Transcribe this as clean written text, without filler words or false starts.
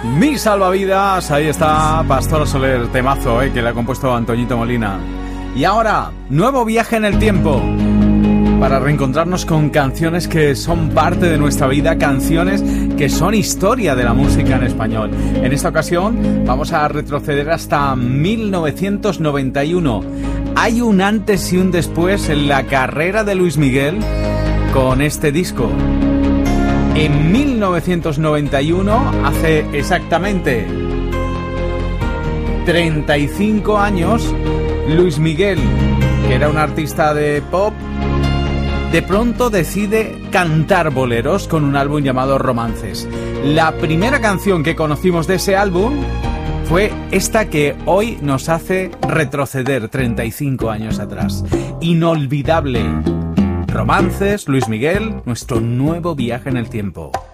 Mi salvavidas, ahí está Pastor Soler, temazo, que le ha compuesto Antoñito Molina. Y ahora, nuevo viaje en el tiempo, para reencontrarnos con canciones que son parte de nuestra vida, canciones que son historia de la música en español. En esta ocasión vamos a retroceder hasta 1991. Hay un antes y un después en la carrera de Luis Miguel con este disco. En 1991, hace exactamente 35 años, Luis Miguel, que era un artista de pop, de pronto decide cantar boleros con un álbum llamado Romances. La primera canción que conocimos de ese álbum fue esta que hoy nos hace retroceder 35 años atrás. Inolvidable. Romances, Luis Miguel, nuestro nuevo viaje en el tiempo.